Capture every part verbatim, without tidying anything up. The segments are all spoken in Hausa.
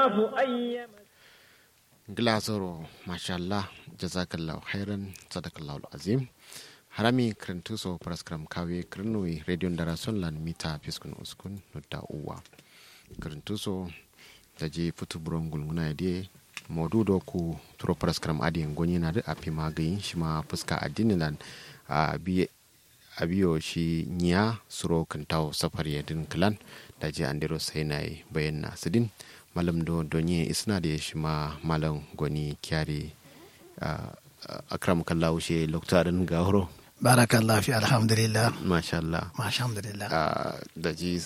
الله أيام Glazoro, mashallah, jazakallahu khairan, sadakallahu azim. Harami krentuso praskram kawe krenui radio darason lan mita piskun uskun nutta uwa. Krentuso jaji putu burongul nguna die modudo ku turo praskram adi ngonyi na de api magayin shima fuska addini lan abi abiyo shi nya suro kantau safari yadin klan daji andero sainai bayan sidin. Malam do donye isna da shi ma malam goni kyari akram kallahu shi loktarin gahoro barakallahu fi alhamdulillah masha Allah masha alhamdulillah da ji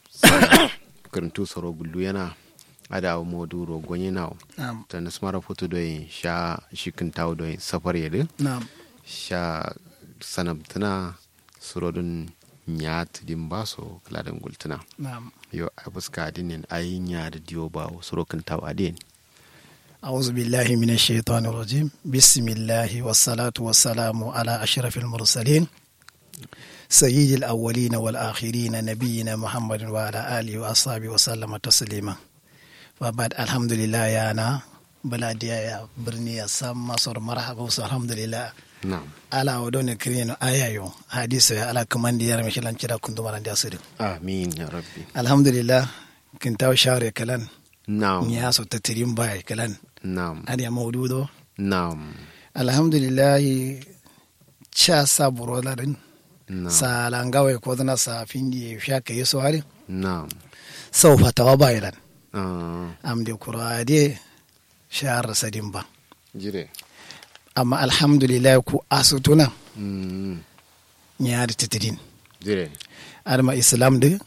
karantu soro gullu yana ada modu ro gonye nawo ta nasmara foto do sha shikin tawo do safar yede na'am sha sanabtana surodun nyat dimbaso kladan gultuna na'am yo abuska dinin ayin ya da diyo ba surokin tawadin a'udhu billahi minash shaitanir rajim bismillahi wassalatu wassalamu ala ashrafil mursalin sayyidil awwalin wal akhirin nabiyina muhammadin wa ala alihi wa ashabihi wa sallama taslima wa ba'd alhamdulillah ya na baladiya ya birni ya sam masar marhaba wa alhamdulillah na'am ala wadone kirino ayayo hadisa ya ala kamandi yar mishalan kira kundumara ndi asirin amin ya rabbi alhamdulillah kintaw share kalan na'am nya so tatirim bay kalan na'am adi mawdudo na'am alhamdulillah cha saburo ladin na'am salangawe ko dana sa findi shaka yeso hari na'am sau fatawa baylan ah amde qur'ade shar sadimba jire amma alhamdulillah ku asutuna mm nya da tatirin jire arma islam de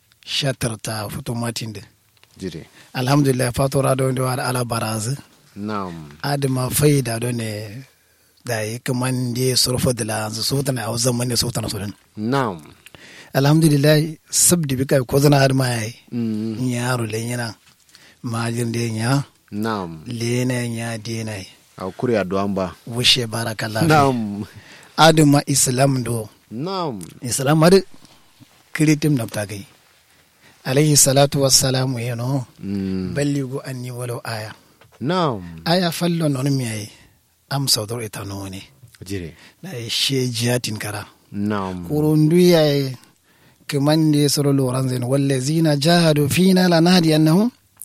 shatarta futumatin de jire alhamdulillah fatora don da ala baraz na'am adama faida don ne da yi kaman da surfa da lanzu sotana a zaman ne sotana sudan na'am alhamdulillah sabdi bika ko zana adama yayi mm yaro len yana majin de nya na'am lena nya dinai a kuriya duwan ba wushe barakallahu na'am adama islam do na'am islam ad kritim nabta gai alayhi salatu wassalamu yano mm balligu anni walau aya na'am aya fallo non mi ay am sawdor etanone jire da she jiatin kara na'am kurundu ya kamande soro loranzen wallazina jahadu fina lanahdi annahum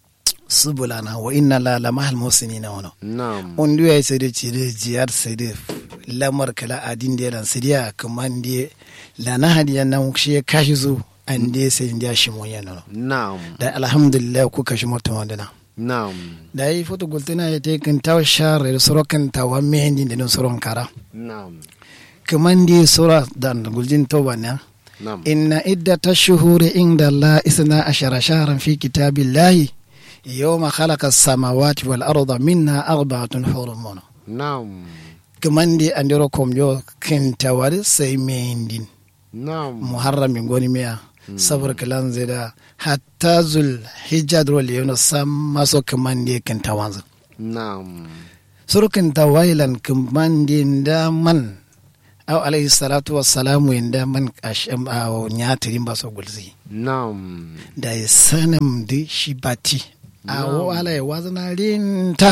subulana wa inna la lamahal musinina wono na'am undu ya sai da cire jiyar sai da lamar kala adin da lan sidiya kamande lanahdi annahum shi kashi zu ande sai ndiya shi mon yana na'am da alhamdulillah ku kashi mota wandana na'am da yi foto gultuna ya tekin taw share sorokan tawa mehendi den soron kara na'am kamande sura dan guljin tawbana na'am inna iddatash shuhuri inda Allah isna ashara shahran fi kitabillahi yawma khalaqa as-samawati wal arda minha arba'atun hurum na'am kamande andiro komjo kentawar sai mehindin na'am muharramin goni miya sabar kalan zeda hatta zul hijjad rol yono sam maso kamande kentawanza na'am surukin tawailan kamande ndaman aw alayhi salatu wassalamu ndaman asham aw nyatirin baso gulzi na'am da sanam de shibati aw alay wazna rinta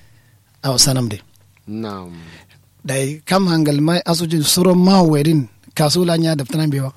aw sanam de na'am dai kam hangal mai asujin suro ma werin kasula nya daftana biwa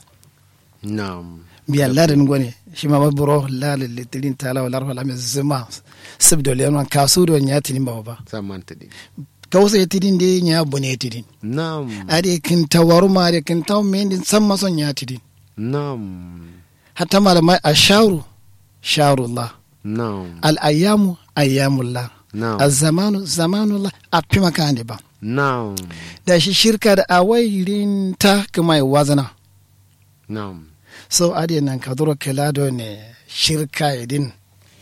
na'am biya larin gone shi ma baburo lalil litilin tala wala wala me zuma sibdo le non kasudo nya tinin baba samanta di kawse tidin de nya bone tidin na'am ade kin tawaruma ade kin taw mendin samma son nya tidin na'am hatta malamai asharu sharullah na'am al ayyamu ayyamullah na'am az zamanu zamanullah apima kande ba na'am da shi shirka da awairin ta kuma wazana na'am so ade nan kaduro kelado ne shirka idin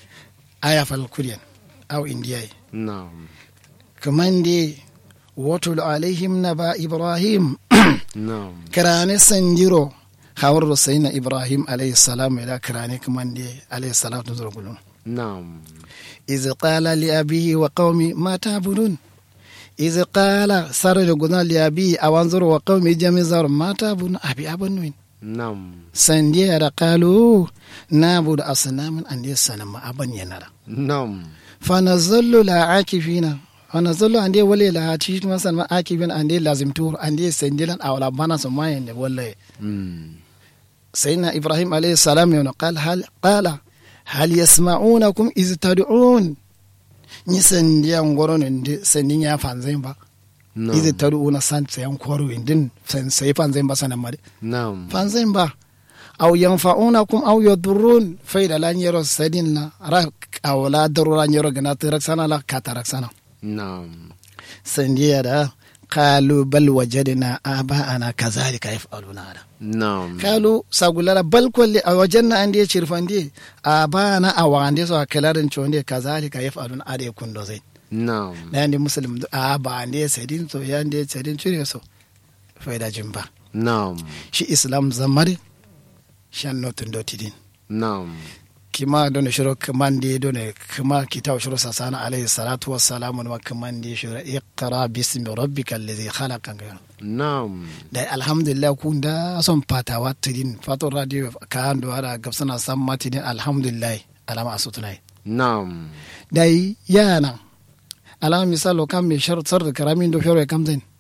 aya fal kuriyan aw indiyai na'am kamande watul alaihim naba ibrahim na'am karane sanjiro hawar sayna ibrahim alayhi salam ila karane kamande alayhi salatu zurgulun na'am iz qala li abihi wa qaumi ma ta'budun iz qala sarja guna li abihi awanzur wa qaumi jamizar ma ta'budun abi abanun Nam. sandiya da qalu nabudu asnaman ande sanama aban yanara Nam. fa nazallu la akifina fa nazallu ande wale la ci masan ma akifin ande lazim tur ande sandilan awla bana so mayen de wallahi Mm. sayyidina ibrahim alayhi salam yana qala hal qala hal yasma'unakum iz tad'un ni sandiya ngoron inde sandiya fanzain ba Nam. iz tad'una san sayan koro indin san sai fanzain ba sanan made Nam. fanzain ba aw yanfa'unakum aw yadurrun fayda lan yaro sadin la rak aw la darura yaro gana tarak sana la katarak sana Nam. sandiya da qalu bal wajadna aba'ana kazalika yaf'aluna Nam. kalu sagulala bal kulli awajanna ande chirfandi aba'ana awande so kalarin chonde kazalika yaf'aluna ade kundo zai Nam. da yande muslim a ba ande sadin so yande sadin chire so fayda jimba Nam. shi islam zamare shan notun dotidin Nam. kima don shiro kamande don kima kitaw shiro sasana alayhi salatu wassalamu wa kamande shiro iqra bismi rabbikal ladhi khalaqa Nam. da alhamdulillah kun da son fatawa tidin fato radio ka ando ara gabsana sam matidin alhamdulillah alama asutunai Nam. dai yana alama misalo kam me shar sar da karamin do fioro kam zain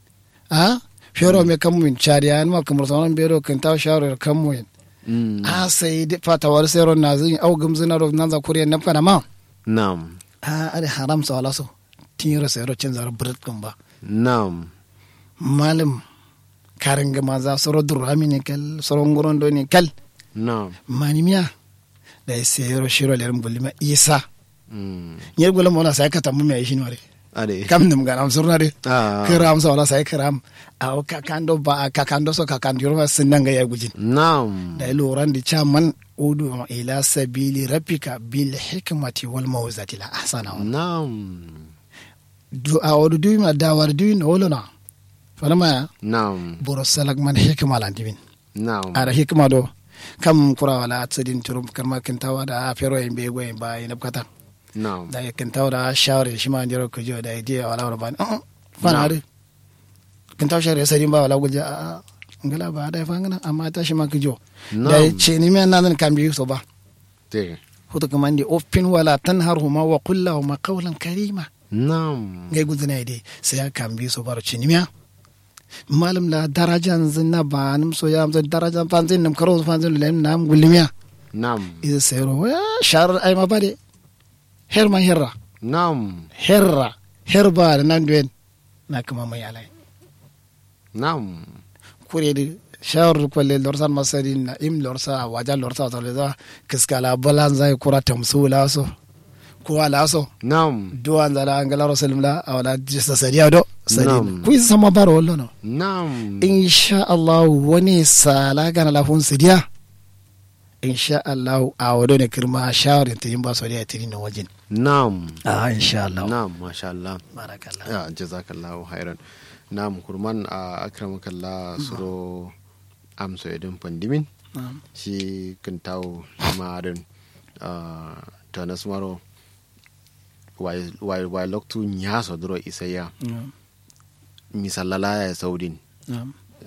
a fioro me kam min chariya ma kamar sanan bero kan taw sharo kam min Mm. a sai da fatawar sayarwar na zai au gamzina da nan za kuriya na fana ma Nam. a ada haram sa wala so tin yaro sayarwar cin zarar birt kan ba Nam. malam karin gama za soro durami ne kal soro nguron do ne kal Nam. manimiya da sayarwar shiro lerin bulima isa Mm. nyar gulam wala sai ka tamu mai shi ne Ade. kam nim ganam surna de Ah. kiram sa wala sai kiram a kakando ba kakando so kakando yoro sinan ga ya gujin Nam. da loran di chaman udu ila sabili rabbika bil hikmati wal mawzati la ahsana Nam. du awdu du ma dawar du no lona falama Nam. boro salak man hikma lan dibin Nam. ara hikma do kam kura wala tsidin turum karma kintawa da fero embe go emba ina kata Nam. da kintawa da shawre shi ma ndiro ko jo da idea wala wala ban fana re kintawa shawre sadin ba wala guja ngala ba da fangana amma ta shi ma kijo da ce ni men nan kan biyu so ba Te. hutu kamandi open wala tanharhuma wa qul lahum qawlan karima Nam. ngai gudana ide sai ya kan biyu so bar cinimiya malam la darajan zinna ba nim so ya amza darajan fanzin nam karo fanzin lem nam gulmiya Nam. iza sayro ya shar ay ma bade herma herra Nam. herra herba nan duen na kuma mai alai Nam. kure di shawar kwalle lorsan masarin na im lorsa wajen lorsa ta leza kiskala balan zai kura tamsula so ko ala so Nam. duwan zala angala rasulullah awala jisa sariya do Nam. sadin ku sama baro wallo no Nam. insha Allah wani sala gana lafun sidiya insha Allah a wado ne kirma shawarin ta yin ba so da tiri na wajin Nam. ah insha Allah Nam. Masha Allah. barakallah Ya jazakallahu khairan. Nam kurman a akramakallah suro amso edin pandimin. na'am Shi kintawo marin tanas maro wai wai loktu nyaso duro isaya na'am misalala ya saudin na'am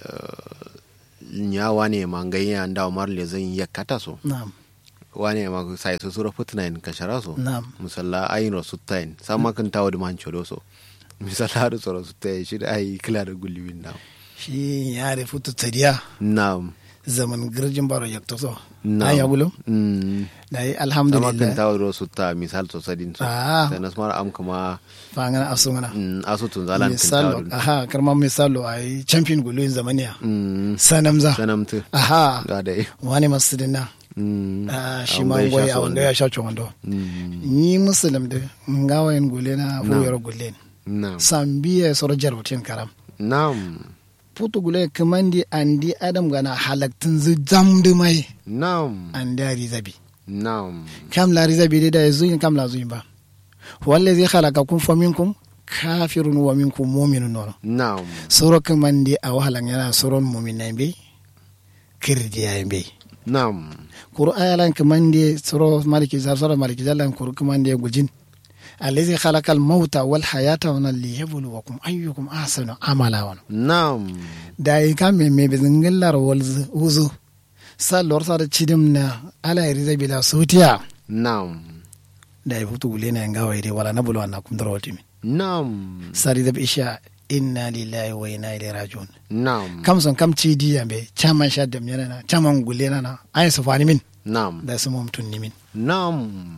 nya wane mangaya ndaw marle zan yakata so na'am wane ma sai so sura putnain kashara so na'am musalla ayno sutain sama kintawo de man chodo so misalla do soro sutai shi da ai kila da gulliwin naw shi ya da futu tadiya nam zaman girjin baro yakto so nam ay agulo mm dai amma alhamdulillah kintawo do sutta misal so sadin so ah tanas mara am kuma fangana asungana mm asutun zalan misalo kintawo aha karma misalo ay champion gulin zamaniya mm sanamza sanamtu aha ga dai wani masudina mm ah shi An ma bai ngoy sha a so wanda ya sha chondo mm ni muslim de ngawayen gulena fu Na'am. yoro gulen nam sambiye soro jarwatin karam nam putu gule kamandi andi adam gana halaktin zu zamdu mai nam andi rizabi nam kam la rizabi da yazuin kam la zuin ba wallazi khalaqakum faminkum kafirun wa minkum mu'minun no nam soro kamandi a wahalan yana soron mu'minan be kirdiya be nam qur'anan kamandi soro maliki zar soro maliki zalan qur'an kamandi gujin allazi khalaqal mauta wal hayata wa liyabluwakum ayyukum ahsanu amala wa Naam. da yi kam me me bizingillar wal wuzu sallor sa da cidim na ala riza bila sutiya Naam. da yi futu gule na ngawa ide wala nabulu annakum darwatimi Naam. sari da isha inna lillahi wa inna ilaihi rajiun Naam. kam son kam ci diya be chaman shaddam yana na chaman gule na na ay sufani min Naam. da su mum tunni min Naam.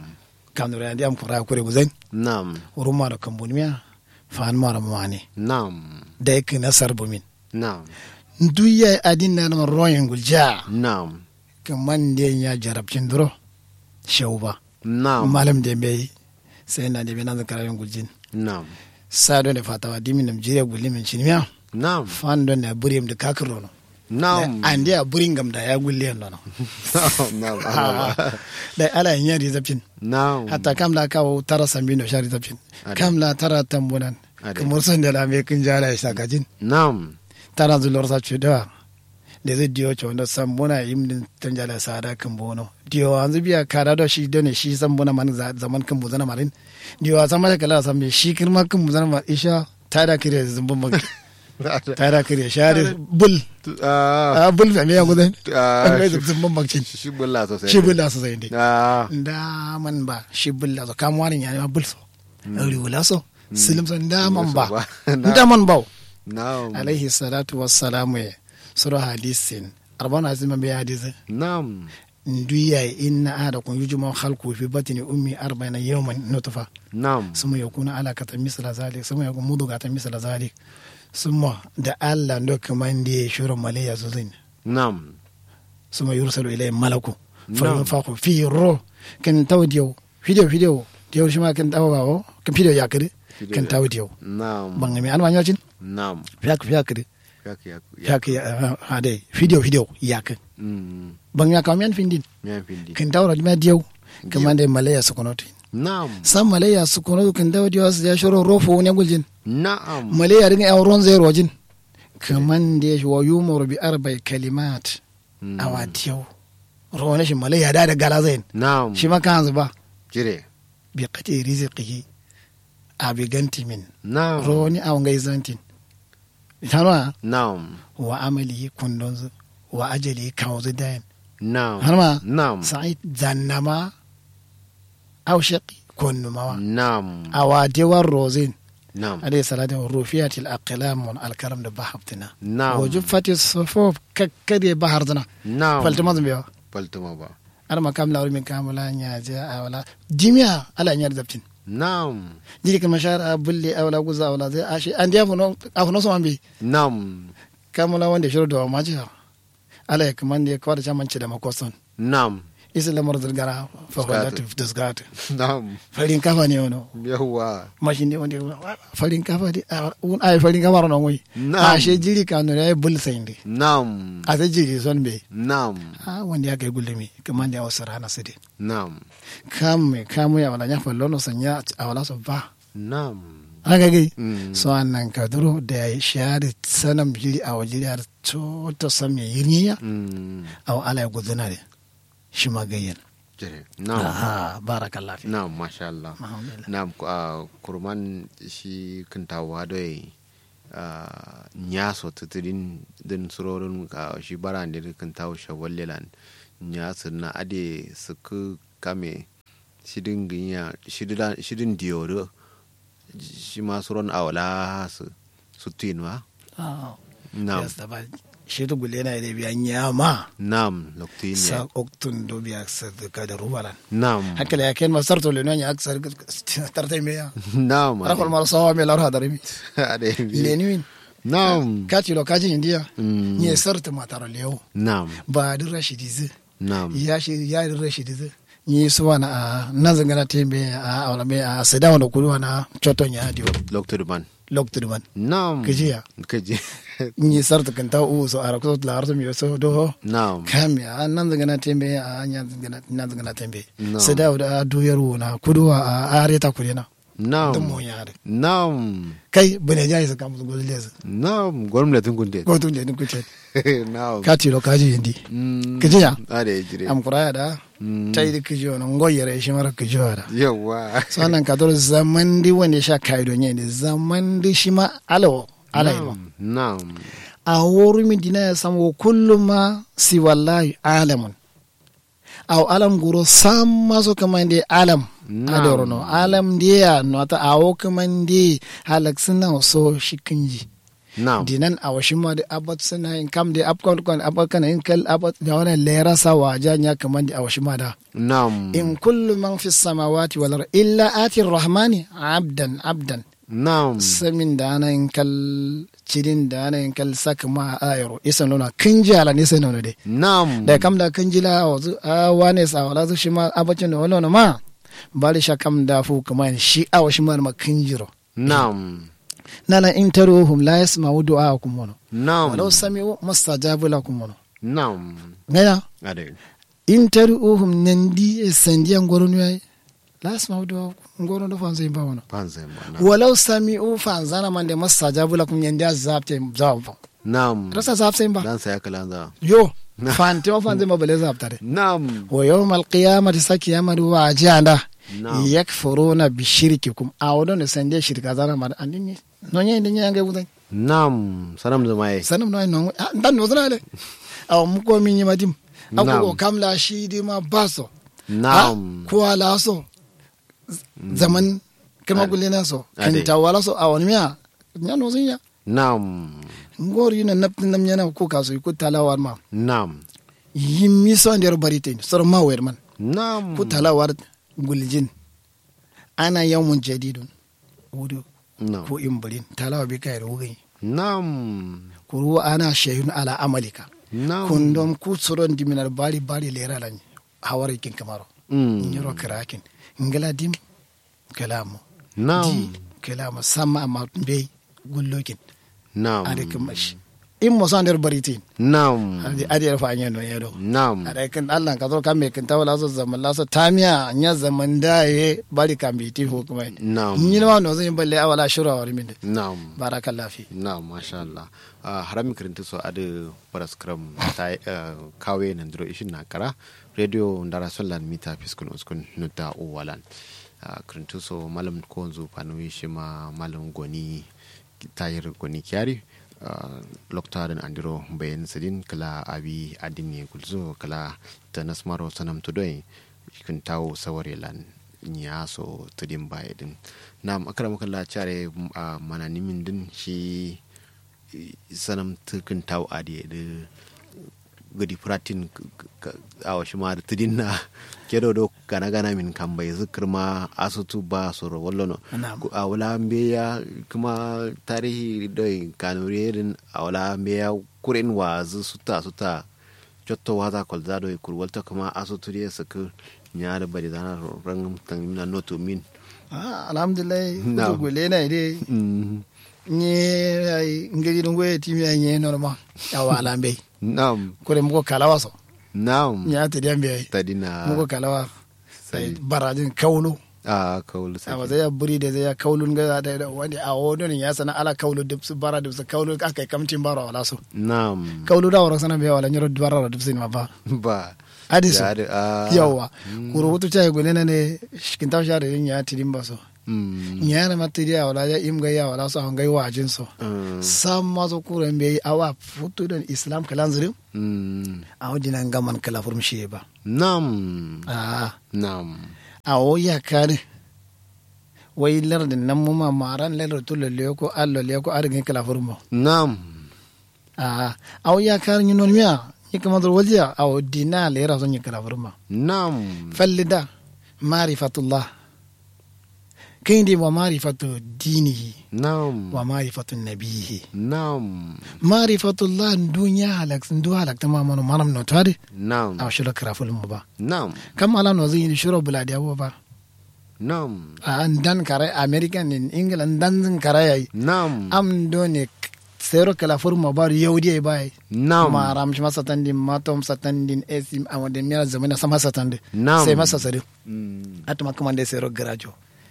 kam no randi am kura kure guzen Naam. uruma da kambuni miya fan mara mani Naam. da yake na sarbu min Naam. duya adin na na royin gulja Naam. kaman da ya jarabcin duro shauba Naam. malam da bai sai na da bai na zakarayin guljin Naam. sado ne fatawa dimin nam jire gulli min cinmiya Naam. fan don na burim da kakiro no Naam. ande a burin gam da ya gulle no no Naam. Naam. da ala yin yari zapcin Naam. hatta kam la kawo tara sambino shari zapcin Ade. kam la tara tambunan Ade. kamar san da la me kin jara isa gajin Naam. tara zulor sa chuda da zai diyo chondo sambuna imdin tanjala sada kan bono diyo anzu biya kada do shi done shi sambuna man za- zaman kan buzana marin diyo sama da kala sambe shi kirma kan buzana ma isha tada kire zumbun mag tada kire share bul Ah. a bul fa me ya gudan Ah. an mai zumbun mag cin Shi bulla sosai. shi bulla su zai ndi Ah. da man ba shi bulla so kam wani ya ma bul so ri wala so silim so da man ba Na- da man ba Naam. alaihi salatu wassalamu ya sura hadisin arbana azima bi hadisi Naam. nduya inna ahadakum yujma khalqu fi batni ummi arba'ina yawman nutfa Naam. summa yakuna alaqatan misla zalik summa yakun mudghatan misla zalik summa da Allah ndo kamande shura malaya zuzin Naam. summa yursalu ilayhi malaku fa Na'am. yunfakhu fi ruh kan tawdiyo video video diyo shima kan tawawo kan video yakri Video kan ya- tawdiyo Naam. bangami an wanyocin Naam. fiyak fiyakri Yak yak. yak ade video video yak Mm. bang ya kamian findin Miyan findi. kan tawra ma diyo kamande malaya sukonoti Naam. sam malaya sukono kan dawo diyo ya shoro rofo ne guljin Naam. malaya ringa auron zai rojin kamande wa yumur bi arba'i kalimat Mm. awatiyo rone shi malaya da da gala zain Naam. shi ma kan zuba Jire. bi qati rizqihi abi ganti min Naam. roni aw ngai zantin tanwa Naam. wa amali kundon wa ajali kawzu dain Naam. harma Naam. sa'id zannama aw shaqi kunnumawa Naam. awade war rozin Naam. alayhi salatu rufiyat al aqlam wal alkalam da bahabtina Naam. wa juffat as sufuf kakkade bahardana Naam. faltama biya Faltuma ba. ar makam la min kamala nya ja awla jimiya ala nya dabtin Naam. jiri kan mashar abulli awla guza awla zai ashi an dia funo afuno so ambi Naam. kamala wanda shiro da majiya ala ya kamande kwada chamanci da makoson Naam. isla marzul gara fa Zgata. wala tufdasgat Naam. farin kafa ne wono Yawwa. mashin ne wanda farin kafa di un ay farin kafa ron ngoy Na'am. a she jiri kanu ne bul sayndi Naam. a sai jiri son be Naam. a wanda ya kai gulmi kaman da wasu rana sidi Naam. kam me kam ya wala nya fallo no sanya a wala so ba Naam. raga gai Mm. so annan ka duro da ya shari sanam jiri a wajiri har to to sam ya yirniya Mm. aw ala ya gudana de shi magayen Jire. Naam. aha barakallahu fi Naam. Masha Allah. alhamdulillah Naam. ah, kurman shi kintawa doi ah, nyaso titirin din surorin ka shi baran da kintawo shawallelan nyaso na ade suku kame shidin ginya shidin shidin diyoro shi ma suron awala su su tinwa. ah Naam. yes da ba shi to gulle na da biya nyama Naam. Lokti sa ne. oktun do biya sa ka da rubaran Naam. haka ya ken masarto le nonya aksar tartai me ya Naam. rakol mar sawa me lar hadarimi Ade. lenuin Naam. kati lo kaji india Mm. ni sarta mataro leo Naam. ba dir rashidize Naam. ya shi ya dir rashidize ni suwana a nazangana tembe a wala me a sedawo do kudu na choto nya dio Lokti man. loktu man Naam. Kajiya. Kaji. ni sarta kan ta u so ara ko la arto mi so do Naam. kam ya nazangana tembe a nya nazangana nazangana tembe No. sedawo da du yaru na kudu a areta kudena Na'am. dum mo yaade Na'am. kai bane jayi sa kam go leza Na'am. Gwamnatin kunde. go tun de ni kuce Na'am. ka tilo ka ji indi Mm. kijiya Ade jire. am kuraya da Mm. tai da kijo no ngoyere shi mara kijo da Yawa. sannan ka dole zaman di wani sha kaido ne ne zaman di shi ma alawo alawo Na'am. a wuri mi dina ya samu kullum ma si wallahi alamun aw alam guro samma so kamande alam Na'am. adorono alam dia no ta awo kamande halak suna so shikinji Na'am. dinan awashima da abat suna in kam da apkon kon abakan in kal abat da wannan lera sa wajanya kamande awashima da Na'am. in kullu man fi samawati wal ardi illa ati rahmani abdan abdan Na'am. samin da ana in kal cidin da ana in kal saka ma ayro isa nuna kinjala ne sai nuna dai Na'am. da kam da kinjila wazu a wane sa wala zu shi ma abacin da wannan ma bali sha kam da fu kuma shi awa shi ma ma kinjiro Na'am. nana in taruhum la yasma'u du'aakum wa Na'am. law sami'u mastajabu lakum wa Na'am. ngaya Ade. in taruhum nandi sandiyan goronu yayi la yasma'u du'aakum ngoro do fanzai ba wana Panze ma. walau sami'u fanzana man da mastajabu lakum yandi azabte zawfa Na'am. rasa zabte ba Dan saya kalanza. yo fanti wa fanzai ma bale zabtare Na'am. wa yawmal qiyamati sakiyama du wa janda Na'am. yakfuruna bi shirkikum awdo ne sande shirka zana ma andini no nyi ndi nyange wudan Na'am. Sanam zumaye. sanam no no dan no zana le aw mu ko min yimadim Na'am. ako ko kamla shi di ma baso Na'am. ko ala so zaman kama gulina so kan Ade. tawala so awon miya nya no zinya Na'am. ngori na naptin nam nyana ko kaso ko talawar ma Na'am. yimmi so nder barite sor ma wer man Na'am. ko talawar guljin ana yawmun jadidun wudu Na'am. ko imbalin talawa bi kai rugai Na'am. kuru ana shayun ala amalika Na'am. kundom ku soron diminar bari bari lera lan hawari kin kamaro Mm. nyoro krakin ngala dim kalamu Na'am. di kalamu sama amma be gullokin Na'am. ade kamashi in mo sander baritin Na'am. ade ade fa anya no yedo Na'am. ade kan Allah ka zo kan me kan tawala so zaman la so tamiya nya zaman daye bari kan biti ho kuma Na'am. ni ma no zan balle awala shura wari min Na'am. barakallahu fi Na'am, masha Allah. Uh, harami kirinti so ade paraskram ta uh, kawe nandiro ishin na kara radio ndara sollan mita fiskun uskun nuta uwalan. Uh, kirinti so malam konzu panui shima malam goni tayir goni kyari uh, loktarin andiro bayan sidin kala abi adini gulzo kala tanasmaro sanam tudoi kun tawo sawarelan nya so tudin bayedin. Na'am akramukallah chare uh, mananimin din shi sanam tukun taw adi de gadi pratin a washi ma da tudin na kedo do gana gana min kan bai zikir ma asutu ba soro wallono a wala mbeya kuma tarihi doi kanuriyerin a wala mbeya kuren wazu suta suta jotto waza kolza doi kurwalta kuma asutu de saka nyaare bari dana rangum tangina noto min ah alhamdulillah ko gole na ide nye ay ngiri ngwe timi ay nye normal awa lambe Naam. Kure mko kalawa so. Naam. Nya te diambe. Tadina. Mko kalawa. Sai baradin kaulu. Ah kaulu sai. Amma zai buri da zai kaulun ga da wani a wodon ya sana ala kaulu dubsu bara dubsu kaulu aka kamtin bara wala so. Naam. Kaulu da wara sana be wala nyoro bara dubsu ma ba. Ba. Adiso. Ah. Yawa. Kuro hutu cha gulena ne kintaw sha da nya tidin ba so. Mm. Nyana materiya wala ya imga ya wala so hangai wajin so. Sam ma so kuren be awa futu don Islam kalan zirin. Mm. Awo dinan gaman kala furmshe ba. Naam. Ah. Naam. Awo ya kare. Wai lardin nan mu ma maran lardin tulalle ko allo le ko argin kala furmo. Naam. Ah. Awo ya kare ni non miya. Ni kama dur wajiya awo dina le ra son ni kala furmo. Naam. Fallida ma'rifatullah. Kindi wa ma'rifatu dinihi. Naam. Wa ma'rifatu nabihi. Naam. Ma'rifatullah dunya halak ndu halak tamaman manam no tade. Naam. Aw shura kraful mu ba. Naam. Kam ala no zin shura buladi abu ba. Naam. An dan kare American in England dan zin kare yayi. Naam. Am done sero kala furma bar yaudi bai. Naam. Ma ram shi masa tandin matom satandin esim amade mira zamana sama satande. Naam. Sai masa sadu. Mm. Atuma kamande sero garajo.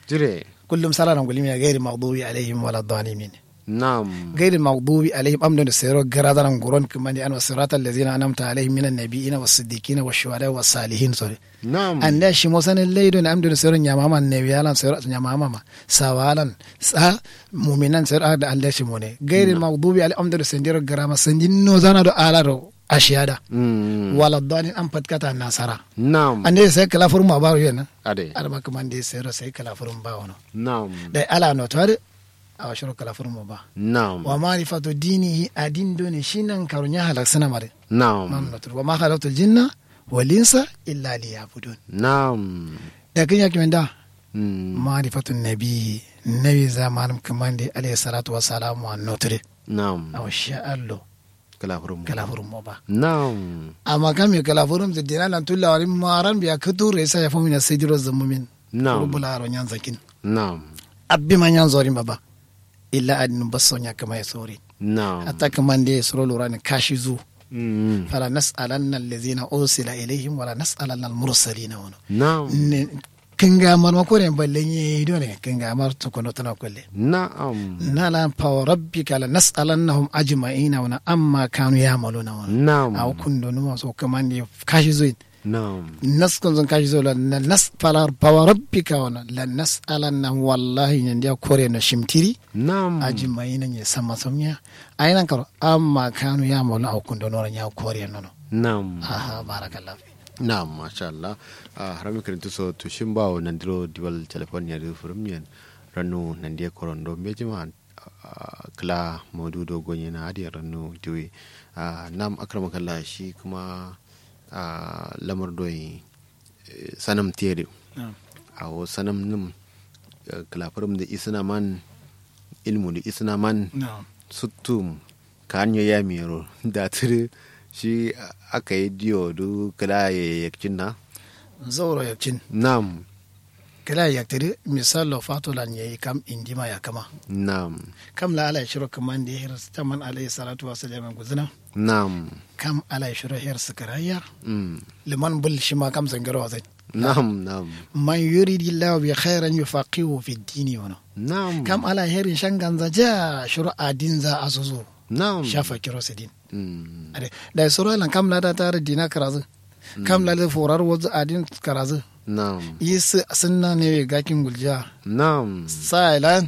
jire kullum sala nan gulmi gairi maghdubi alaihim wala dhalimin na'am gairi maghdubi alaihim amdan sayro garadaran guron kuma ne an wasiratal ladzina anamta alaihim minan nabiyina was-siddiqina wash-shuhada was-salihin sore na'am anda shi mo sanin leido na amdan sayro nyamama ne yalan sayro nyamama ma sawalan sa mu'minan sayro da Allah shi mo ne gairi maghdubi alaihim amdan sayro garama sandin no zana do alaro ashiyada wala dhalin an fatkata nasara na'am ande sai kala furma baro yana ade arba kuma ande sayro sai kala furma ba wono na'am dai ala no tare a shiro kala furma ba na'am wa ma'rifatu dinihi adin doni shinan karunya halak sana mare na'am mamnatu wa ma khalaqtul jinna wal insa illa liya'budun na'am da kin yake menda mm ma'rifatu nabi nabi zaman kamande alayhi salatu wa salamu an notre na'am aw sha'allo kala furum kala furma ba na'am amma kam ya kala furum da dinan tulla wa maran biya kuture sai ya famina sidiro zamumin na'am rubula ro nyan zakin na'am abbi man yan zorin baba illa adin basonya kama ya sori na'am hatta kamande suro lurani kashi zu mm fala nas'alanna allazina ursila ilaihim wala nas'alanna al-mursalina wa na'am kinga mar makore ballen yi dole kinga mar to kono tana kolle na'am nala fa rabbika la nas'alannahum ajma'ina wa amma kanu ya'maluna wa na'am aw kundo no so kamande kashi zu na'am nas kun zan kashi zu la nas fala fa rabbika wa la nas'alannahum wallahi ndia kore na shimtiri na'am ajma'ina ne sama somnya ayinan karo amma kanu ya'maluna aw kundo no nya kore no na'am aha barakallahu na'am masha Allah a harami kirintu so to shimbawo nandiro diwal telephone ya furum yen ranu nandiye korondo mejima kla modudo gonye na hadi ranu diwi nam akramakallah shi kuma lamar doyi sanam tiere awo sanam num kla furum da isna man ilmu da isna man suttum kanyo ya miro da tire shi aka yi diyo du kala ya yakin na zauro yakin nam kala yaktiri misalo fatulan yayi kam indima ya kama nam kam la ala shiro kaman da hir taman alayhi salatu wasallam guzna nam kam ala shiro hir sakaraya mm liman bul shima kam sangaro wazai nam nam man yuridillahu bi khairan yufaqihu fi dini wa nam kam ala hirin shanganza ja shiro adin za asuzu nam shafa kiro sidin mm ade da soro lan kam la da tare dina karazu kam la da forar wazu adin karazu nam yis sunna ne gakin gulja nam sailan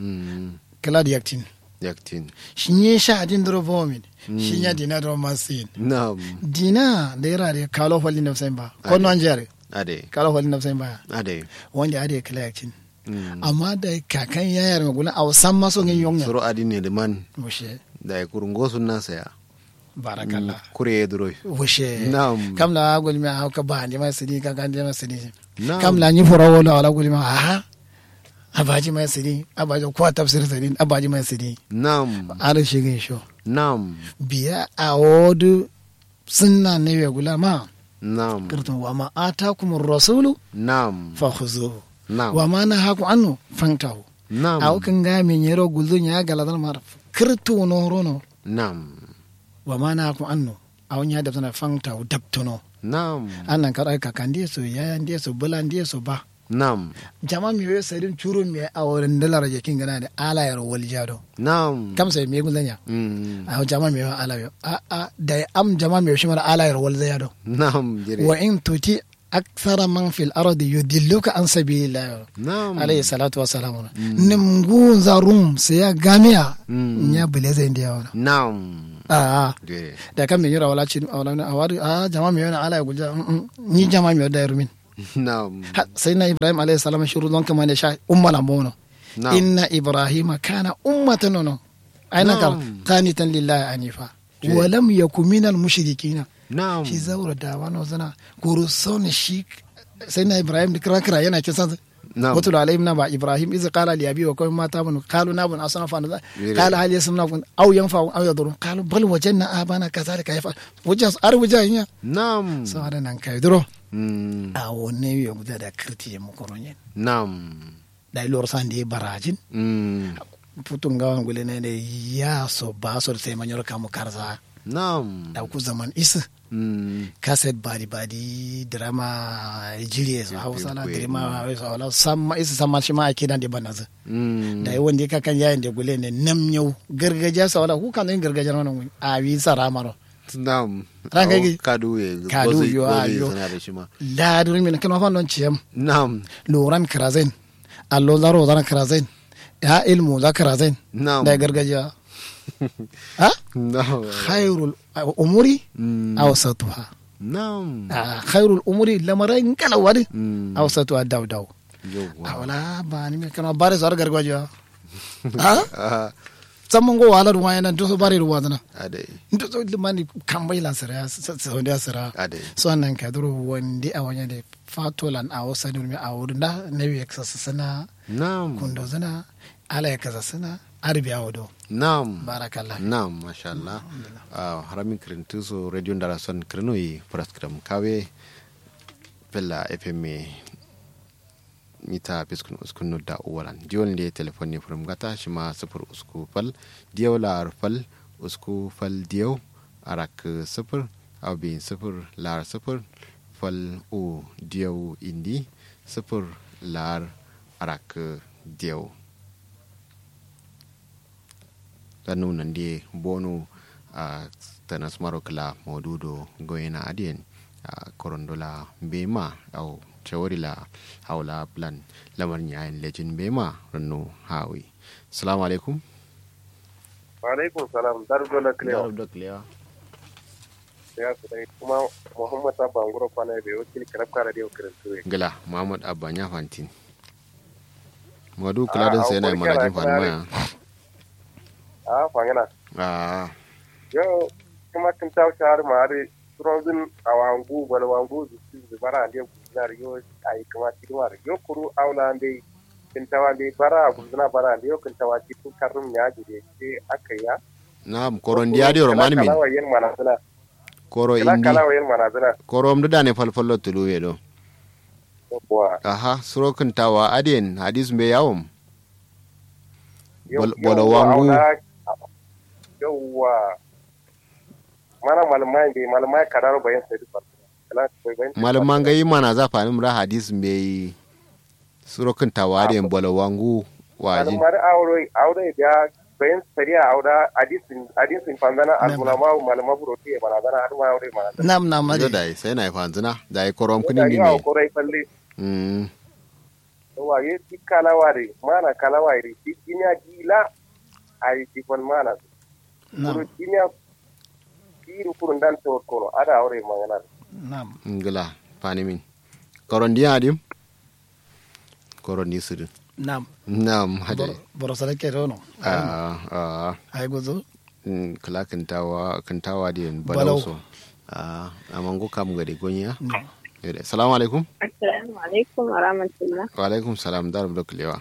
mm kala da yaktin yaktin shinye sha adin dro vomin shinya dina do masin nam dina da yara da kalo falli na sai ba ko non jare ade kalo falli na sai ba ade wanda ade kala yaktin mm amma da kakan yayar maguna a san maso ngin yonga soro adine de man mushe da ya kurungo sunna saya barakallah kure duro wushe nam kam la gol mi ha ka ba ni ma sidi ka kan ma sidi nam kam la ni fura wala wala gol mi ha abaji ma sidi abaji ko tafsir sidi abaji ma sidi nam ara shigin sho nam biya a wodu sunna ne we gula ma nam kirtun wa ma atakumur rasulu nam fakhuzuhu nam wa ma nahaku anhu fantahu nam aw kan ga min yero gulzun ya galadal mar kirtu no rono nam wa ma nahaku anhu aw nya dabtana fantahu dabtuno nam annan karai kakandi so ya ndiye so bulan ndiye so ba nam jama mi we sadin churun mi a wurin dalar jakin gana da alayar waljado nam kam sai me gulanya mm a jama mi wa alayo a a da am jama mi shi mara alayar waljado nam jere wa in tuti akthara man fil ardi yudilluka an sabilillah nam alayhi salatu wa salam nim gun zarum sai ya gamia Mm. nya buleze ndiya wana nam a a jere da kam mi yura wala cin wala a wari a jama mi wa alayar gulja ni jama mi da rumin nam سيدنا إبراهيم عليه السلام شروط لون كمان يشاء أم لامونو نعم. إن إبراهيم كان أمة نونو أين نعم. قال قانتا لله حنيفا جي. ولم يكن من المشركين nam شي زور داوان وزنا كورسون شيك سيدنا إبراهيم دكرا كرا ينا كسان نعم وتلو عليهم نبأ إبراهيم إذا قال لأبيه وقوم ما تابن قالوا نابن أصنع فانا جي. قال هل يسمنا أو ينفع أو يضر قالوا بل وجدنا آبانا كذلك يفعل وجاز أر وجاهنا nam سواء نانكا يدرو mm أو نيو يبدا دا كرتي مكرونين nam da ilor sandi barajin mm putun gawan gule ne ne ya so ba so sai manyor kamu karza Na'am. da ku zaman isa Mm. kaset badi badi drama jiriye su hausa na Kwe- drama hausa wala samma isa samma shi ma ake dan da banaza Mm. da yi wanda ka kan yayin da gule ne nam yau gargajiya sa wala ku kan yin gargajiya wannan a wi sara maro Na'am. Ranka Au, yake- Kadu ye. Kadu gozi- yo, ah, gozi yo. sana da shi ma. la dur min kan fa non ciyam Na'am. loran krazen allo zaro zan krazen ya ilmu za krazen Na'am. da gargajiya ha Na'am. khairul umuri Mm. awsatuha Na'am. Ah, khairul umuri lamarin kala wadi Mm. awsatuha daw daw Yawwa. awala ba ni me kana bare zar gargajiya ha Ah, samman go wala ruwa yana to so bare ruwa dana adai. to so limani kambai lan sara so da sara Adai. so nan ka duro wandi a wanya de fatolan a wasa ne mi a wurin da ne wi eksasa sana Na'am. kundo sana ala ya kaza sana arbi a wado Na'am. barakallah Naam, mashallah. Uh, harami kirintuso radio ndarason kirinoi praskram kawe pella F M mita piskun uskun nudda uwalan. Diwol ndi telefoni from gata shima sifur usku fal diyaw lar fal usku fal diyaw arak sifur awbi sifur lar sifur fal u diyaw indi sifur lar arak diyaw. Tanu nandi bonu a tanas marokla modudo goyena adien a korondola bema au chawarila haula plan lamar nyayen lejin bema ranno hawi. Assalamu alaikum. Wa alaikum salam dardo na kliyo Darab da kliya. ya su dai kuma Muhammad Abba Ngoro kwana be wakil karabka radio kirantuwe Gala Muhammad Abba nya fantin. Modu kula din sai na marajin farmaya. a fangana Ah, yo kuma kin taw char mari trozin awangu bal wangu zu bara ande gunar yo ai kuma tidwar yo kuru awla ande kin tawande bara guzna bara ande yo kin tawati tun karrum ya jide ke akaya na'am koron diya di roman min. kala wayen manazana Koro kala indi. kala wayen manazana Koro mdu dane falfallo tulu yedo. kwa Aha, surokin tawa adien hadis mbe yawon. yo Bol- bolo wangu. yawwa mana malamai be malamai kadaro bayan sai du kala bayan Malaman gayi mana za fa nimra hadis mbe surokin tawa adien bolo wangu waji. malamai aure aure da bayan sariya aura hadisin hadisin fanzana al-ulama malama buroti e manazana har ma aure manazana nam nam Zo ade dai sai na fanzina da ai korom da kunin yawa ne. ko rai falle Mm. wa ye tikkalawari mana kalawari tikinya gila ai tifon mana nam tikinya kiru kurun dan to kono ada aure mangana nam Ngila fanimin. Koron diya adim. Koron di sudu. nam Naam hade. boro sala ke rono Ah ah ay gozo mm, kala kintawa kintawa di Balau. balauso. Ah amango kam gade gonya. nam Yaudah. Assalamualaikum. Assalamu alaikum wa rahmatullah. Waalaikumsalam darab dok lewa.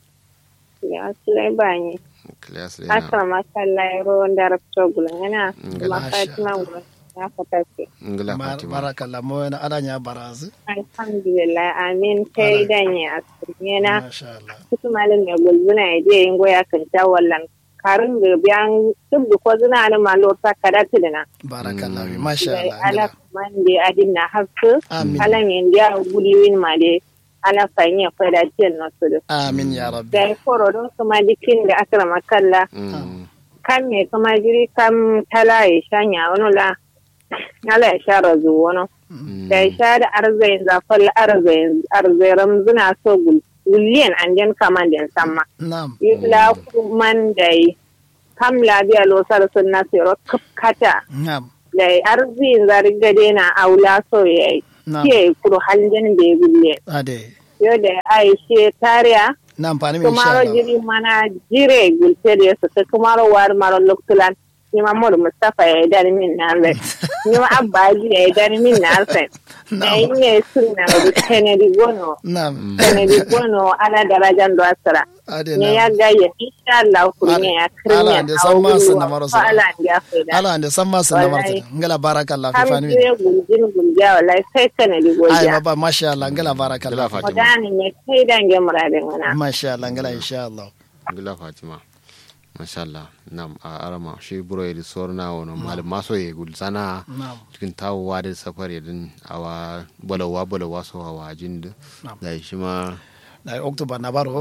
Ya sulai banyi. Kelas lena. Asa masallah ro ndar togula ngana. Ngala. Ma Fatima ngoro. Ya fatake. Ngila Mar- Fatima. barakallah mo na adanya barazu Alhamdulillah amin kai danya asirnyana. masha Allah Kutu malin ya gulzuna ya je yin goya kan ta wallan. Karin da biyan tubdu ko zuna na malo ta kadatu dina. barakallah Mm. masha Dai Allah ala man de adin na hafsu. amin Ala min dia guliwin ma de ala fanya fada tiyan no su. amin ya rabbi Dai koro don kuma dikin da akrama kallah. Mm. Kan me kuma jiri kam tala ya shanya wani la ala ya sha razu wani Mm. da ya sha da arzayin zafal arzayin arzayin ramzuna so guliyan an den kaman den samma nam yula man da yi kam labiya losar sun na sero kata nam da ya arzayin zargade na aula so ya yi nam ke kuro halin da ya gulle ade yau da ya aishe tariya nam pani min insha kumaro Allah jiri mana jire gulte da ya suka kumaro war maro loktulan ni ma Mor Mustafa ya yi dari min na alfai ni ma Abbaji ya yi dari min na alfai da yi ne suna da Kennedy Gono nam Kennedy Gono ana darajan do asara ade ne ya nam gaya insha Allah ku ne ya Ala kirnya da san ma sun na maro sa. ala da faida ala ande samma sunna Wallahi. marta ngala barakallah fi kam fani min jire guljin gulja wallahi sai Kennedy ay Goja baba masha Allah ngala barakallah Ngila Fatima. wadani ne kai dange muradin wana masha Allah ngala insha Allah Ngila Fatima. mashallah nam a arama shi buro ya sorna wono mal maso ye gulsana cikin tawowa da safari din awa balawa balawa so hawa jin da shi ma da october na baro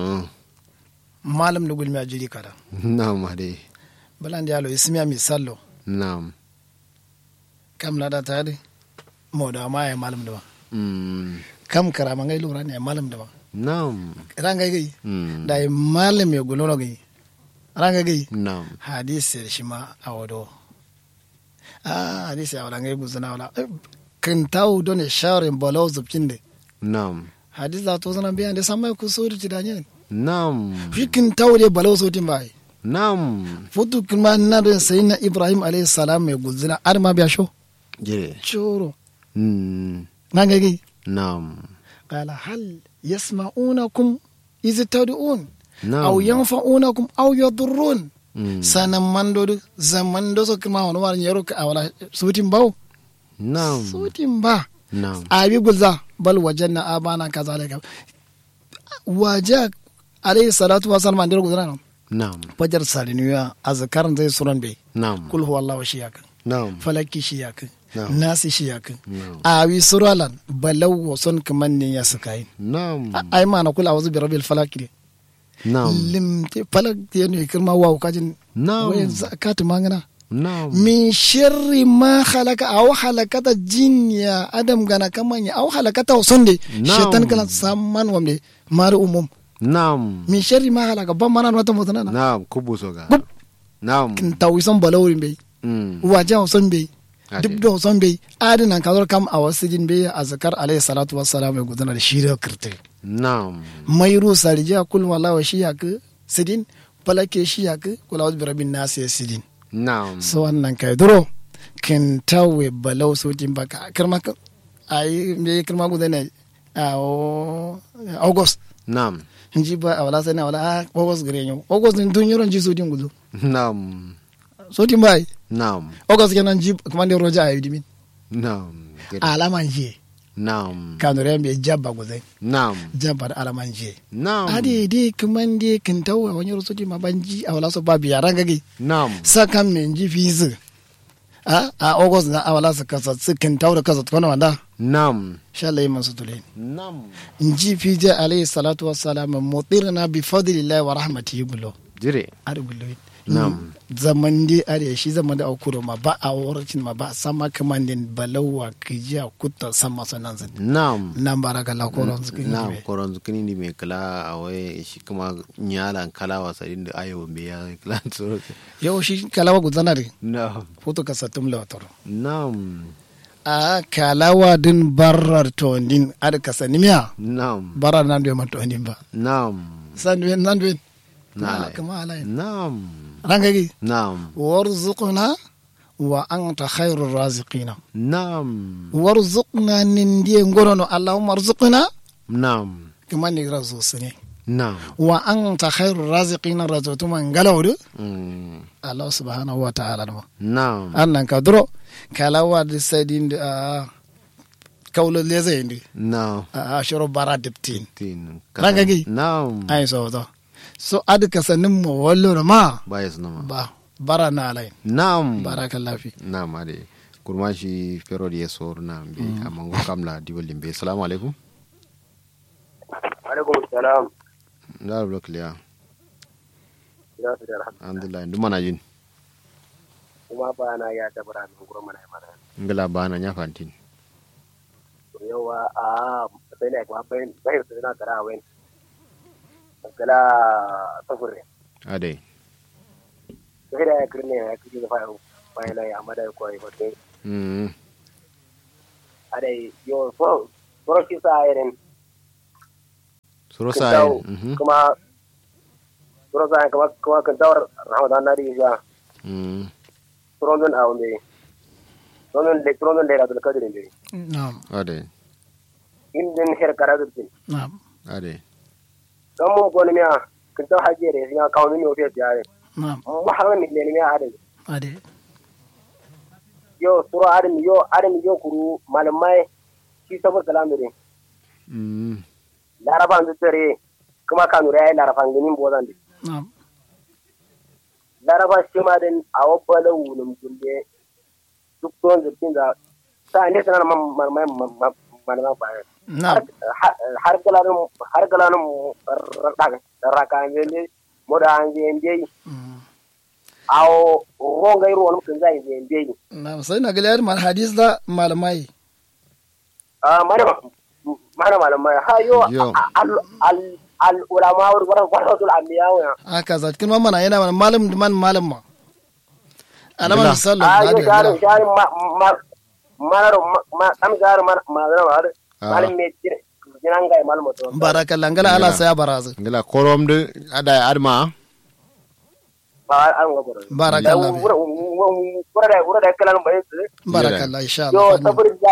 malam da gulmi ajiri kada nam hade balan dialo ismiya misallo nam kam na da tare mo da ma ya malam da mm kam karama ngai lura ne malam da nam ranga gai da malam ya gulono gai ranga gai nam hadisi shi ma awodo ah hadisi awala ngai guzana wala kan tawo don sharin balaw zubcin de nam hadisi da to zana biyan da samai ku so da tidanye nam fikin tawo de balaw so tin bai nam futu kuma na da sayyidina ibrahim alayhi salam mai guzana ar ma biya sho jire choro mm ranga gai nam qala hal yasma'unakum iz tad'un nam aw yanfa'unakum aw yadurrun mm sanan mando zaman do so kuma wani wani yaro ka awala sutin bawo nam sutin ba nam abi gulza bal wajanna abana kazalika waja alayhi salatu wa salam andiro gudana nam fajar saliniya azkaran zai suran bai nam kul huwallahu shiyaka nam falaki shiyaka Na'am. nasi shiyaka Na'am. awi suralan balau wason kaman ne ya sukai nam ai ma na kula auzu bi rabbil falaq ne nam limte falak te ne kirma wa kajin Na'am. wayan zakatu mangana nam min sharri ma halaka aw halakata jinya adam gana kamanya aw halakata sonde Na'am. shaitan kala samman wamde mari umum nam min sharri ma halaka ban mana wata mutana na nam kubuso ga Gub. nam kin tawisan balawrin bai mm wajen son bai Ade. duk da son bai adinan kazar kam a wasu jin bai a zakar alayhi salatu wassalam mai gudana da shi da kirte nam mai rusa rijiya kul wala wa shi yaku sidin falake shi yaku kula wasu birabin nasu ya sidin nam so wannan kai duro kin tawe balau sotin baka kirma ka ayi me kirma gudana a o- august nam inji ba a wala sai na wala ah, august gare yau august din dun yaron ji sotin gudu nam sotin bai nam august kenan ji kuma da roja ayi dimin nam alaman je nam kanure me jabba guzai nam jabba da alaman je nam ade dai kuman dai kin tawo wani rusoti ma banji a wala so ba biyaran gage nam sakan men ji fizu a a august na awala su kasa su kin tawo da kasa kono wanda nam shalai masu tule nam inji fi je alayhi salatu wassalam mutirna bi fadlillahi wa rahmatihi bulo jire ar bulo Nam. zaman dai are shi zaman da aukuro ma ba a wurin ma ba sama kaman din balawa kijiya kutta sama sanan zan nam nan baraka la koron zikin nam ne koron zukini ni me kala awe shi kuma nyala kala wasarin da ayo me ya kala tsoro yau shi kalawa gudana de nam foto ka satum la toro nam a kalawa din barar to din ad ka sanimiya nam barar nan do man to din ba nam san wen nan wen na na kama alai nam ranga gi nam warzuqna wa anta khairur raziqina nam warzuqna nin die ngorono allahumma arzuqna nam kuma ni razu sene nam wa anta khairur raziqina razutuma ngalawdu mm, allah subhanahu wa ta'ala no nam annan ka duro kalawa de sadin a kawlo leze indi nam a shiro bara diptin tin Ranga gi? nam ai so to so ad ka sanin mo wallo ma ba ya sunama ba bara na alai nam barakallahu fi nam ade kurmashi pero di sor nam be amango kamla di wolimbe assalamu alaikum alaikum salam da blok liya ina su da rahama alhamdulillah nduma na jin kuma ba na ya tabara min gurin mana mana ngala bana nya fantin to yawa a sai ne kuma bayin bayin su na tara wen kala safure ade sai da ya kirne ya kiji da fayo bayan ya amada ko ai ko te mm ade yo so so ki sa irin suro Kan sai tawo, mhm kuma suro sa kuma kuma kan tawar ramadan na ri ya mm suro don a wonde suro don le suro don le radul kadir ne na'am ade indin her karatu tin na'am ade dan mu ko ne ya kan taw haje re ya kawo ni ofiya ya ne na'am mu har ni ne ne ya ade ade yo suro adam yo adam yo kuru malamai shi sabar kalam ne mm laraban da tare kuma kanu rai laraban ganin bozan de na'am laraba shi ma din a wabbala wulum gulle duk don zubin da sa ne sanar man man man man ba na har galanum har galanum raka ne mo da an je ndey aw ronga iro wal kun zai je ndey na sai na galayar mal hadis da malamai ah malama mana malamai hayo al al al ulama wa warasul anbiya wa haka za kin mana yana malam man malam ma alama sallallahu alaihi wasallam ayo garin ma manaro ma am gar ma ma malam me jinan ga malam to barakallahu ngala ala saya barazu ngala korom de ada adma ba an ga barazu barakallahu wura da wura da kalan bayin barakallahu insha Allah yo sabur da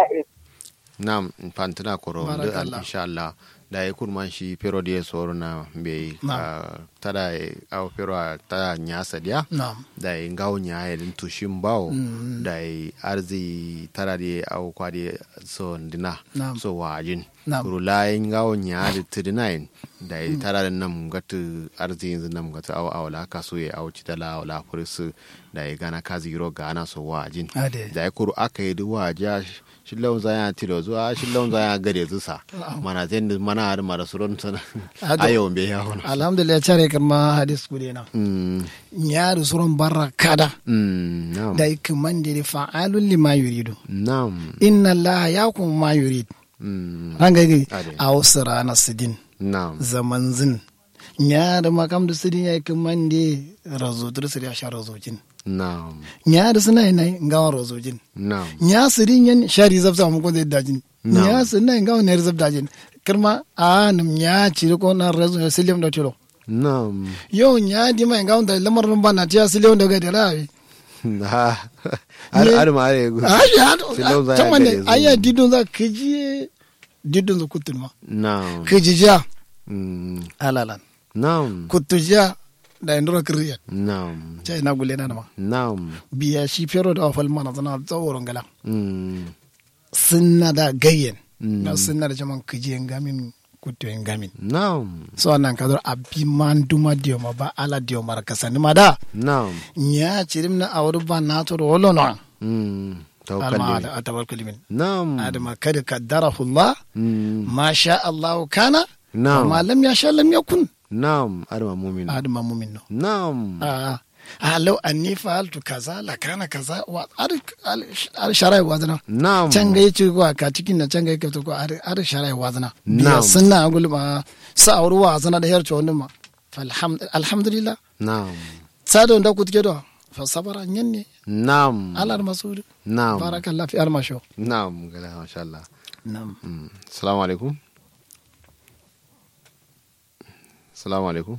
nam pantana korom de insha Allah da ya kurman shi pero da ya tsoro na bai tada a pero ta nyasa dia da ya ngawo nya ya din tushin bawo da ya arzi tara da au kwade so ndina so wajin kuru la ngawo nya da tidinain da ya tara da nam gatu arzi yanzu nam gatu au au la kaso ya au citala au la furisu da ya gana kazi ro gana so wajin da ya kuru aka yi waja shillon zaya tiro zuwa shillon zaya gare zusa mana zai mana har mara suron sana ayo be ya hono alhamdulillah chare karma hadis gure na mm nyaru suron barakada mm na'am da ikman da fa'alul lima yuridu na'am inna allaha yakum ma yurid mm ranga gai awsara nasidin na'am zaman zin nyaru makam da sidin ya ikman da razudur sir ya sharazojin na'am nya da suna ina ngawa rozojin na'am nya sirin yan shari zabta mu ko zai dajin nya suna ngawa ne zabta jin kirma a nam nya ci ko na rezo silim da tiro na'am yo nya di mai ngawa da lamarin bana tiya silim da ga da rawi na ar ar mare go a ya to ne aya didon za kiji didon za kutun ma na'am kiji ja mm alalan na'am kutuja da indro kriya na'am chai na gule na ma na'am biya shi fero da afal mana zana tsaworon gala mm sunna da gayyen na sunna da jaman kijiyen gamin kutuyen gamin na'am so nan kadar abi man duma dio ma ba ala dio mar kasani ma da na'am nya chirim na awru ba na to rolo no mm tawakkal tawakkal min na'am adama kad qaddarahu Allah ma sha Allah kana na'am ma lam yasha lam yakun na'am adama mu'min adama mu'min no na'am ah ah law anni fa'altu kaza la kana kaza wa ar sharai wazana na'am can ga yace ko ka cikin na can ga yake to ko ar ar sharai wazana biya sunna gulma sa ruwa wazana da yarcho wannan ma alhamdulillah na'am sado da ku tike do fa sabara nyanne na'am alar masud na'am barakallahu fi almasho na'am gala masha Allah na'am assalamu alaikum assalamu alaikum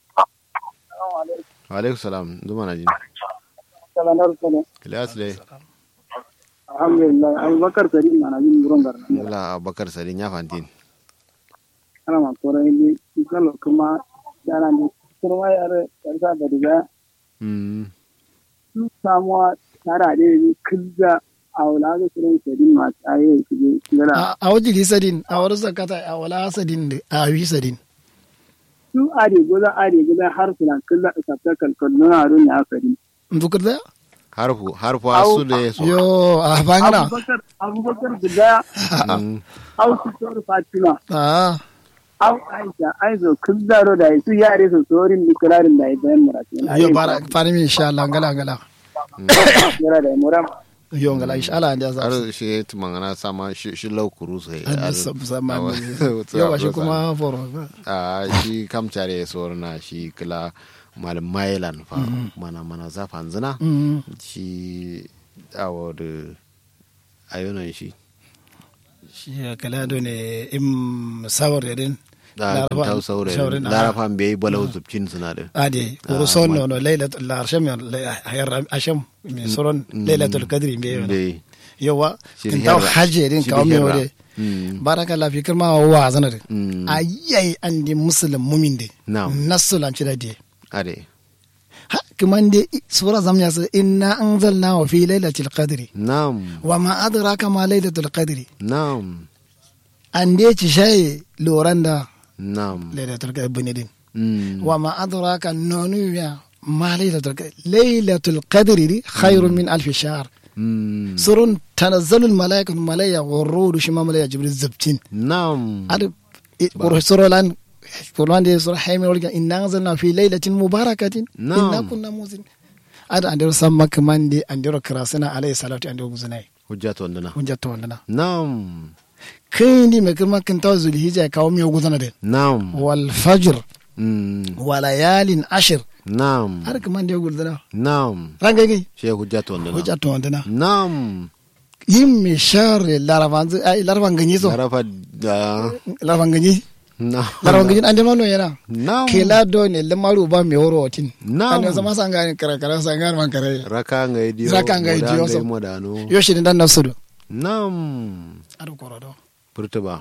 wa alaikum salam duma na jin salanar sene kilas le alhamdulillah abubakar sarin na jin buron garna la abubakar sarin ya fantin ana ma kore ni kalo kuma dana ni kuma yare yarda da diga mm su samuwa tara da ni kizza awla ga sunan sadin ma tsaye kije ngala a wajili sadin a wurin zakata a wala sadin a wi sadin su are goza are goza har suna killa isafta kalkal na harun ya sadin ndukur da harfu harfu asu da so yo a bangana abubakar abubakar da au su tor fatima ah au aisha aizo kizzaro da su yare su sorin dikalarin da idan maratin yo bara fari min insha Allah ngala ngala yara da muram yo ngala insha Allah da za har shi tumangana sama shi laukuru sai sama yo ba shi kuma foro a shi kamtare sorna shi kila malam mailan fa mana mana zafan zina shi awo da ayonan shi shi kala do ne im sawar din da ta saure larafan bai balau zubcin suna da ade ko son no no lailatul arsham hayar asham mi soron lailatul qadri be yawa kin taw haje din kawo me wore barakallahu fi kirma wa zanar ayyai andi muslim mumin de nasulan ci da de ade ha kaman de sura zamnya sa inna anzalna wa fi lailatul qadri na'am wa ma adraka ma lailatul qadri na'am ande ci shaye loranda na'am lailatul qadri bunidin wa ma adraka nonu ya ma lailatul qadr lailatul qadri khairun min alf shahr surun tanazzalu al malaikatu malaya warrudu shima malaya jibril zabtin na'am ad ursulan Quran de sura haymi wal inna anzalna fi lailatin mubarakatin inna kunna muzin ad andiro samma kamande andiro krasana alayhi salatu andiro guzunai hujjatu wandana hujjatu wandana na'am kai ni me kirma kan taw zulhijja kawo mi guzana de na'am wal fajr mm wa layalin ashr na'am har kamande guzana na'am ranga gi she hujjatu wandana hujjatu wandana na'am yimme share laravanzu ay laravanganyi so larafa da laravanganyi na'am laravanganyi ande mano yana na'am kela do ne lamaru ba me horo tin na'am ane sama sangani kara kara sangani man kare raka ngai dio Raka ngai dio so. modano yoshi dan nasudu na'am adu korodo purtuba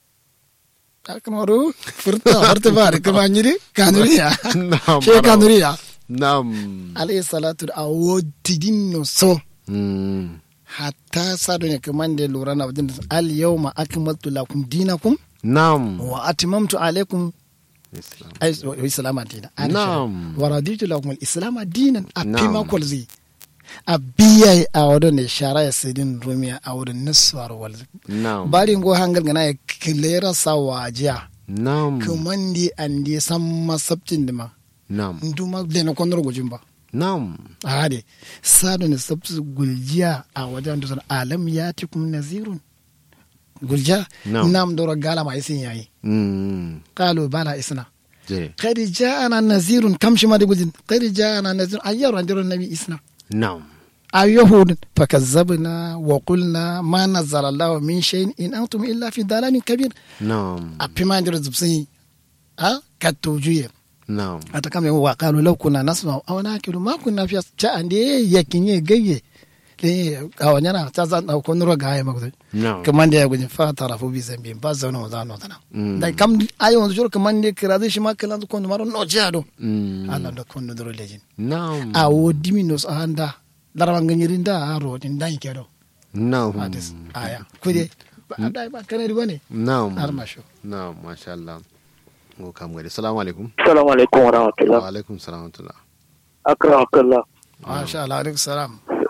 aknoru furta furta ba de kuma nyiri kanuriya na'am she kanuriya na'am alayhi salatu awodin no so mm hatta sadu ne kamande lura na wajen al yawma akmaltu lakum dinakum na'am wa atmamtu alaykum islam ay islam dina Na'am. wa raditu lakum al islam dinan apima Na'am. kolzi abiya a wadon ne shara ya sidin rumiya a wadon niswar wal na'am bari ngo hangal gana ya kilera sawajiya na'am kamandi andi samma sabtin dima na'am nduma dena konor gojin ba na'am hade sadu ne sabtu guljiya a wajen da alam yatikum nazirun gulja Na'am. nam dora gala ma isin yayi mm qalu bala isna je qad ja'ana nazirun kam shi ma da gujin qad ja'ana nazirun ayyaru andiru nabi isna na'am ayyuhud fakazzabna wa qulna ma nazzala Allah min shay'in in antum illa fi dalalin kabir na'am apima andiru zubsi a katujuye na'am ata kama wa qalu law kunna nasma aw nakilu ma kunna fi cha ande yakinye gayye le awanyana ta zan ko nuro gaye magdo na'am kamande ya gujin fa tarafu bi zambi ba zauna wa zanu tana Mm. dai kam ayo on jor kamande kirazi shi ma kala ko maro no jado mm Allah da kon duro lejin na'am a wo diminos anda darwa ganyirinda aro din dan kedo na'am hadis aya kude ba dai ba kanari bane na'am har masho na'am masha Allah ngo kam gari assalamu alaikum assalamu alaikum wa rahmatullah wa alaikum salam wa rahmatullah akramakallah masha Allah alaikum salam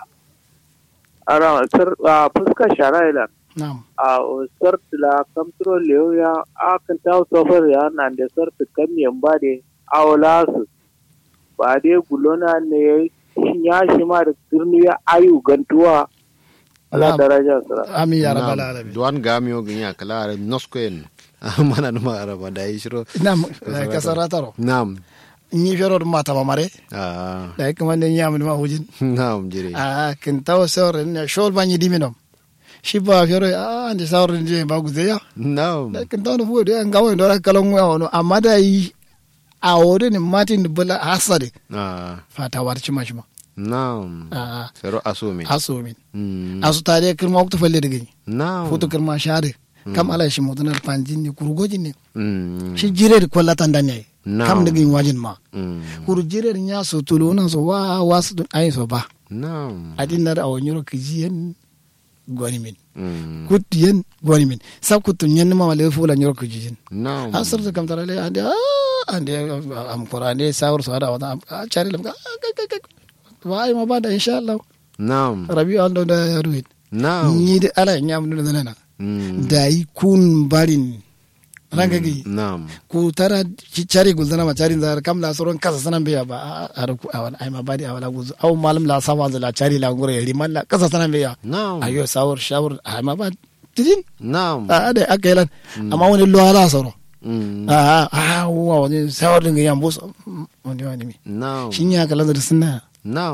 ara sir a fuska sharaila na'am a sir la control ya a kan ta sofar ya nan da sir kan yan ba de awlasu ba de gulona ne ya shi ma da turni ya ayu gantuwa ala Na'am. daraja sir amin ya Na'am. rabbal alamin duwan gamiyo ginya kala noskoen mana numa araba da yishro na'am kasarataro na'am ni fero mata mamare ah da kuma ne nyam ma hujin na'am jire ah kin taw sore ne shol banyi diminom shi ba fero ah andi sore je ba guze ya na'am da kin taw no fu de ngawo ndo ra kalon wa no amma da yi a wore ne matin da bula hasade ah fata warci mashma na'am ah sero asumi aso min mm asu tare kirma waktu falle da gani na'am futu kirma share kam ala shi mutun al panjin ni kurgojin ne mm shi jire da kwallatan dan yayi Na'am. kam da gani wajin ma mm kuru jire da nya so tulo na so wa wasu dun ayi so ba na'am adin na da awon yoro kijiyen gwani min mm kutiyen gwani min sab kutun yen ma male fula yoro kijiyen na'am asar da kam tarale ande ah ande am qur'ane sawur so ada wata a chari lam ka wa ai ma ba da insha Allah na'am rabi ando da ruwit na'am ni da ala nyam dun da nana mm da yi kun barin ranga gi na'am ku tara ci cari gulzana ma cari zar kam la soron kasa sanan biya ba a ku awan ai ma badi awala guzu aw malam la sawa la cari la ngure yari man la kasa sanan biya na'am ayo sawur shawur ai ma ba tidin na'am a da akailan amma wani lo ala soro mm a a wa wani sawur din ga yambo wani wani mi na'am shin ya kala da sunna na'am